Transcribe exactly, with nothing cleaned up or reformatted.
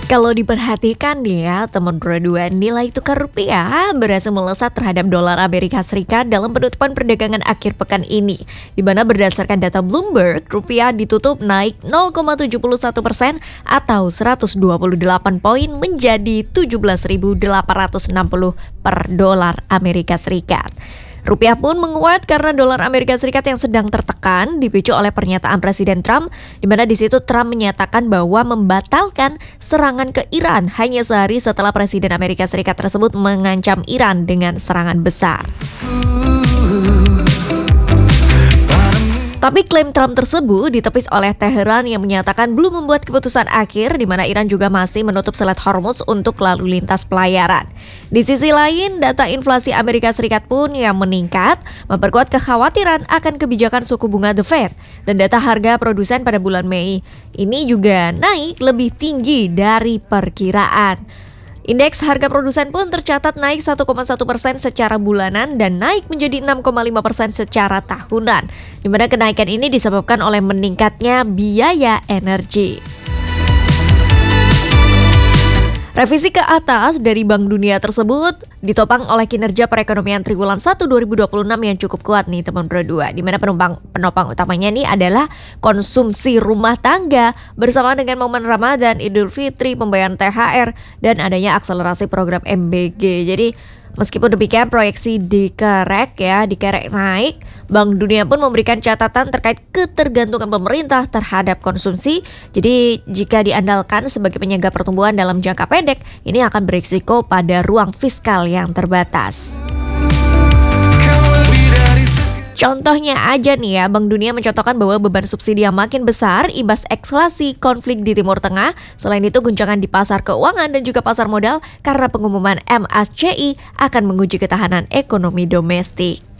Kalau diperhatikan nih ya, teman berdua, nilai tukar rupiah berhasil melesat terhadap dolar Amerika Serikat dalam penutupan perdagangan akhir pekan ini. Di mana berdasarkan data Bloomberg, rupiah ditutup naik nol koma tujuh satu persen atau seratus dua puluh delapan poin menjadi tujuh belas ribu delapan ratus enam puluh per dolar Amerika Serikat. Rupiah pun menguat karena dolar Amerika Serikat yang sedang tertekan dipicu oleh pernyataan Presiden Trump, di mana di situ Trump menyatakan bahwa membatalkan serangan ke Iran hanya sehari setelah Presiden Amerika Serikat tersebut mengancam Iran dengan serangan besar. Tapi klaim Trump tersebut ditepis oleh Teheran yang menyatakan belum membuat keputusan akhir, di mana Iran juga masih menutup Selat Hormuz untuk lalu lintas pelayaran. Di sisi lain, data inflasi Amerika Serikat pun yang meningkat memperkuat kekhawatiran akan kebijakan suku bunga The Fed, dan data harga produsen pada bulan Mei ini juga naik lebih tinggi dari perkiraan. Indeks harga produsen pun tercatat naik satu koma satu persen secara bulanan dan naik menjadi enam koma lima persen secara tahunan, di mana kenaikan ini disebabkan oleh meningkatnya biaya energi. Revisi ke atas dari Bank Dunia tersebut ditopang oleh kinerja perekonomian triwulan satu dua ribu dua puluh enam yang cukup kuat nih teman berdua, di mana penumpang penopang utamanya nih adalah konsumsi rumah tangga bersama dengan momen Ramadan, Idul Fitri, pembayaran T H R, dan adanya akselerasi program M B G. Jadi meskipun demikian proyeksi dikerek ya, dikerek naik, Bank Dunia pun memberikan catatan terkait ketergantungan pemerintah terhadap konsumsi. Jadi jika diandalkan sebagai penyangga pertumbuhan dalam jangka pendek, ini akan berisiko pada ruang fiskal yang terbatas. Contohnya aja nih ya, Bank Dunia mencontohkan bahwa beban subsidi yang makin besar imbas eskalasi konflik di Timur Tengah. Selain itu guncangan di pasar keuangan dan juga pasar modal karena pengumuman M A C I akan menguji ketahanan ekonomi domestik.